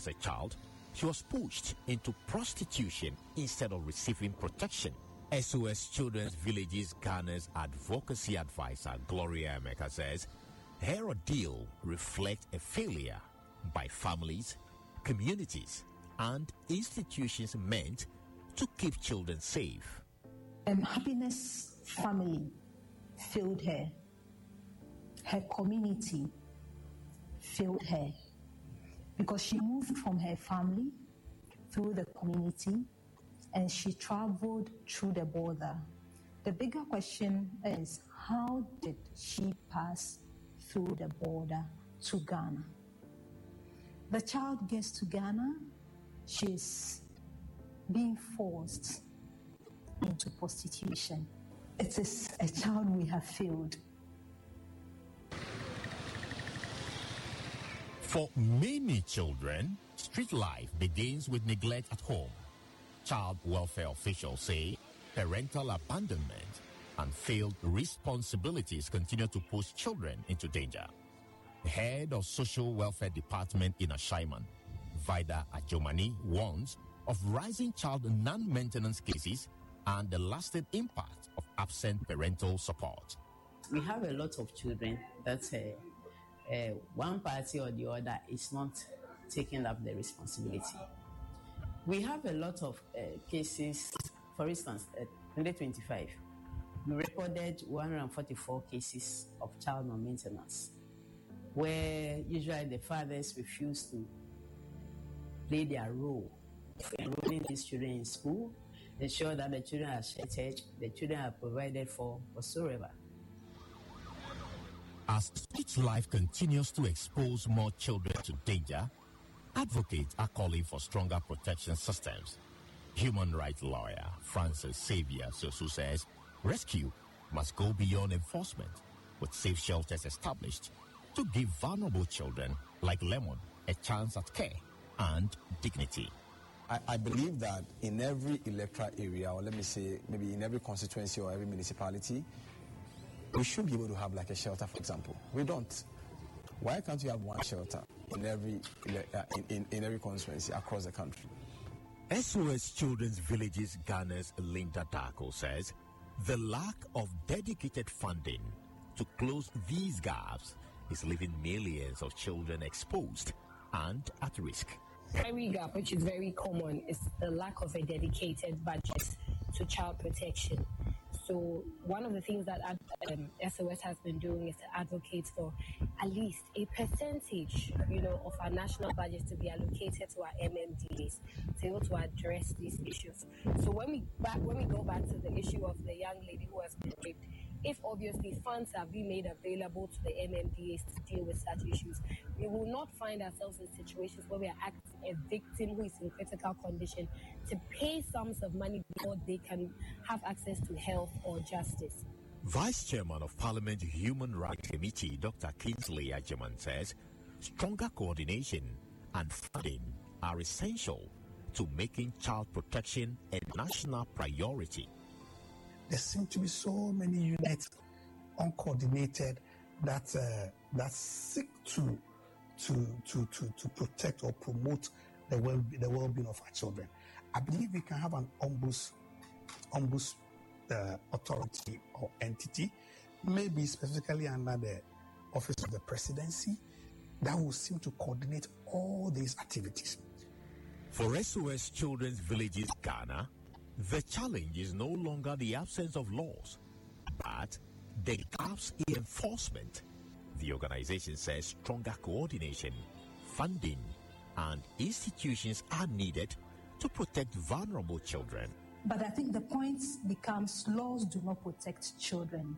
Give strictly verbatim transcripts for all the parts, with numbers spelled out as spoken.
As a child, she was pushed into prostitution instead of receiving protection. S O S Children's Villages Ghana's advocacy advisor Gloria Emeka says her ordeal reflects a failure by families, communities, and institutions meant to keep children safe. Um, Happiness family failed her. Her community failed her because she moved from her family through the community and she traveled through the border. The bigger question is, how did she pass through the border to Ghana? The child gets to Ghana, she's being forced into prostitution. It is a child we have failed. For many children, street life begins with neglect at home. Child welfare officials say parental abandonment and failed responsibilities continue to push children into danger. The head of Social Welfare Department in Ashaiman, Vida Ajomani, warns of rising child non-maintenance cases and the lasting impact of absent parental support. We have a lot of children that uh, uh, one party or the other is not taking up the responsibility. We have a lot of uh, cases. For instance, uh, twenty twenty-five, we recorded one hundred forty-four cases of child non-maintenance, where usually the fathers refuse to play their role of enrolling these children in school, ensure that the children are sheltered, the children are provided for whatsoever. As street life continues to expose more children to danger, advocates are calling for stronger protection systems. Human rights lawyer Francis Xavier Sosu says rescue must go beyond enforcement, with safe shelters established to give vulnerable children like Lemon a chance at care and dignity. I, I believe that in every electoral area, or let me say maybe in every constituency or every municipality, we should be able to have like a shelter, for example. We don't. Why can't you have one shelter in every uh, in, in, in every constituency across the country? S O S Children's Villages Ghana's Linda Darko says the lack of dedicated funding to close these gaps is leaving millions of children exposed and at risk. Primary gap, which is very common, is the lack of a dedicated budget to child protection. So one of the things that um, S O S has been doing is to advocate for at least a percentage, you know, of our national budget to be allocated to our M M D As to be able to address these issues. So when we back, when we go back to the issue of the young lady who has been raped, if obviously funds have been made available to the M M D As to deal with such issues, we will not find ourselves in situations where we are asking a victim who is in critical condition to pay sums of money before they can have access to health or justice. Vice Chairman of Parliament Human Rights Committee, Doctor Kingsley Ajaman, says stronger coordination and funding are essential to making child protection a national priority. There seem to be so many units uncoordinated that uh, that seek to to to to to protect or promote the well the well-being of our children. I believe we can have an ombuds ombuds uh, authority or entity, maybe specifically under the office of the presidency, that will seem to coordinate all these activities. For S O S Children's Villages Ghana, the challenge is no longer the absence of laws, but the gaps in enforcement. The organization says stronger coordination, funding, and institutions are needed to protect vulnerable children. But I think the point becomes laws do not protect children.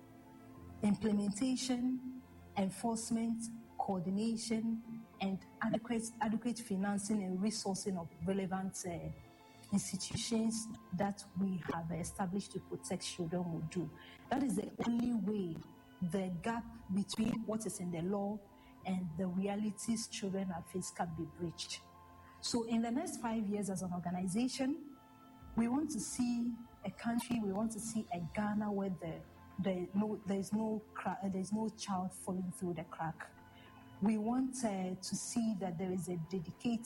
Implementation, enforcement, coordination, and adequate, adequate financing and resourcing of relevant uh, institutions that we have established to protect children will do. That is the only way the gap between what is in the law and the realities children are faced can be bridged. So in the next five years as an organization, we want to see a country, we want to see a Ghana where the, the, no, there's, no cra- there's no child falling through the crack. We want uh, to see that there is a dedicated